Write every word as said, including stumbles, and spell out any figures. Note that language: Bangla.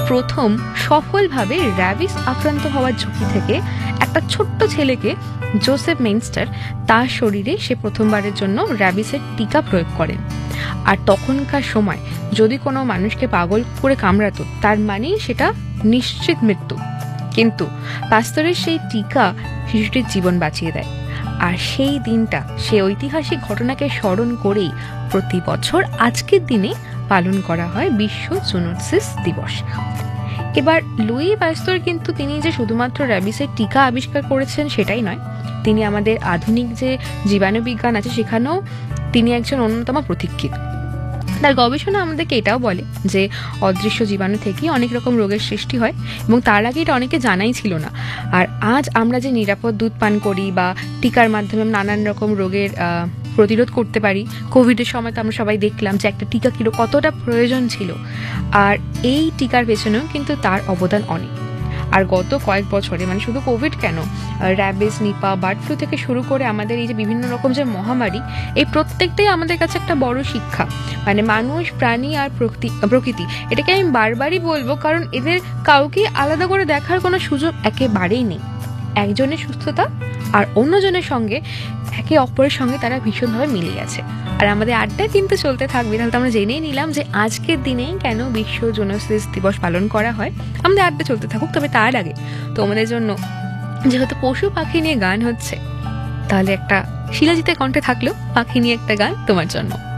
প্রথম সফলভাবে র্যাবিস আক্রান্ত হওয়ার ঝুঁকি থেকে একটা ছোট্ট ছেলেকে জোসেফ মেইনস্টার তার শরীরে সে প্রথমবারের জন্য র্যাবিসের টিকা প্রয়োগ করেন। আর তখনকার সময় যদি কোনো মানুষকে পাগল করে কামড়াতো তার মানেই সেটা নিশ্চিত মৃত্যু। কিন্তু পাস্তরের সেই টিকা শিশুটির জীবন বাঁচিয়ে দেয়। আর সেই দিনটা, সেই ঐতিহাসিক ঘটনাকে স্মরণ করেই প্রতি বছর আজকের দিনে পালন করা হয় বিশ্ব জুনোসিস দিবস। এবার লুই পাস্তর কিন্তু তিনি যে শুধুমাত্র র্যাবিসের টিকা আবিষ্কার করেছেন সেটাই নয়, তিনি আমাদের আধুনিক যে জীবাণুবিজ্ঞান আছে সেখানেও তিনি একজন অন্যতম প্রতীক্ষিত। তার গবেষণা আমাদেরকে এটাও বলে যে অদৃশ্য জীবাণু থেকেই অনেক রকম রোগের সৃষ্টি হয় এবং তার আগে এটা অনেকে জানাই ছিল না। আর আজ আমরা যে নিরাপদ দুধ পান করি বা টিকার মাধ্যমে নানান রকম রোগের প্রতিরোধ করতে পারি, কোভিডের সময় তো আমরা সবাই দেখলাম যে একটা টিকা কিলো কতটা প্রয়োজন ছিল। আর এই টিকার পেছনেও কিন্তু তার অবদান অনেক। আর গত কয়েক বছরে, মানে শুধু কোভিড কেন, র্যাবিস, নিপা, বার্ড ফ্লু থেকে শুরু করে আমাদের এই যে বিভিন্ন রকম যে মহামারী, এই প্রত্যেকটাই আমাদের কাছে একটা বড় শিক্ষা। মানে মানুষ, প্রাণী আর প্রকৃতি, এটাকে আমি বারবারই বলবো, কারণ এদের কাউকে আলাদা করে দেখার কোনো সুযোগ একেবারেই নেই। একজনের সুস্থতা আর অন্যজনের সঙ্গে একে অপরের সঙ্গে তারা ভীষণভাবে মিলে গেছে। আর আমাদের আড্ডা কিন্তু চলতে থাকবে। তাহলে আমরা জেনেই নিলাম যে আজকের দিনেই কেন বিশ্ব জুনোসিস দিবস পালন করা হয়। আমাদের আড্ডা চলতে থাকুক, তবে তার আগে তোমাদের জন্য যেহেতু পশু পাখি নিয়ে গান হচ্ছে, তাহলে একটা শিলাজিতের কণ্ঠে থাকলো পাখি নিয়ে একটা গান তোমার জন্য।